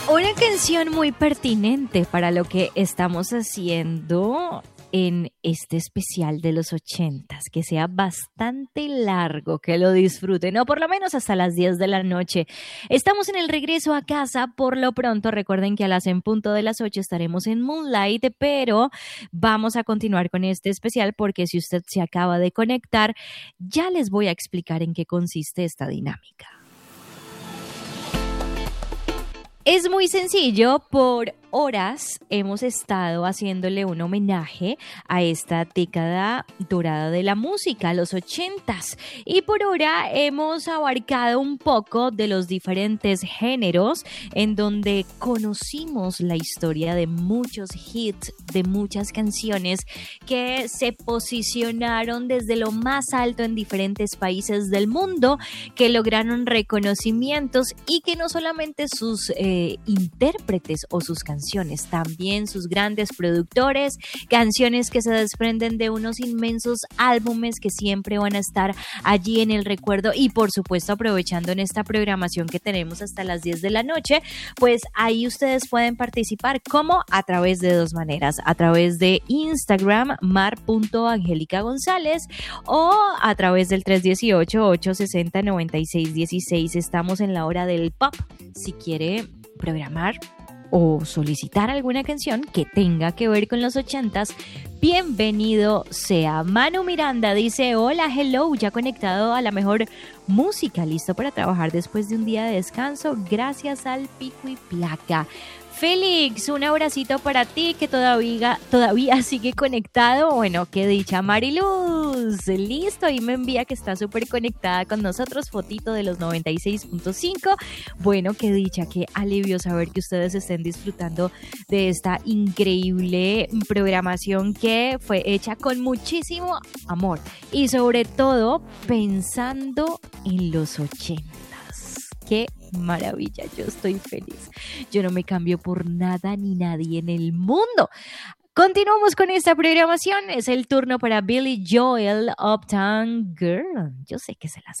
Una canción muy pertinente para lo que estamos haciendo en este especial de los 80s, que sea bastante largo, que lo disfruten, o por lo menos hasta las 10 de la noche. Estamos en el regreso a casa, por lo pronto recuerden que a las en punto de las 8 estaremos en Moonlight, pero vamos a continuar con este especial porque si usted se acaba de conectar, ya les voy a explicar en qué consiste esta dinámica. Es muy sencillo, por horas hemos estado haciéndole un homenaje a esta década dorada de la música, los 80s, y por hora hemos abarcado un poco de los diferentes géneros en donde conocimos la historia de muchos hits, de muchas canciones que se posicionaron desde lo más alto en diferentes países del mundo, que lograron reconocimientos y que no solamente sus intérpretes o sus canciones, también sus grandes productores, canciones que se desprenden de unos inmensos álbumes que siempre van a estar allí en el recuerdo y por supuesto aprovechando en esta programación que tenemos hasta las 10 de la noche, pues ahí ustedes pueden participar como a través de dos maneras, a través de Instagram mar.angelicagonzález o a través del 318-860-9616. Estamos en la hora del pop. Si quiere programar o solicitar alguna canción que tenga que ver con los 80s, bienvenido sea. Manu Miranda dice, hola, hello, ya conectado a la mejor música, listo para trabajar después de un día de descanso, gracias al pico y placa. Félix, un abracito para ti que todavía sigue conectado. Bueno, qué dicha. Mariluz, listo, y me envía que está súper conectada con nosotros, fotito de los 96.5. Bueno, qué dicha, qué alivio saber que ustedes estén disfrutando de esta increíble programación que fue hecha con muchísimo amor y sobre todo pensando en los 80. ¡Qué maravilla! Yo estoy feliz. Yo no me cambio por nada ni nadie en el mundo. Continuamos con esta programación. Es el turno para Billy Joel, Uptown Girl. Yo sé que se las